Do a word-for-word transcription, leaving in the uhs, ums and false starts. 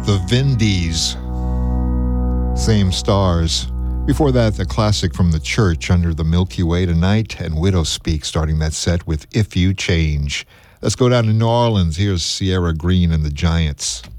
the Vindies. Same Stars. Before that, the classic from The Church, Under the Milky Way Tonight, and Widow Speak, starting that set with If You Change. Let's go down to New Orleans. Here's Sierra Green and the Giants.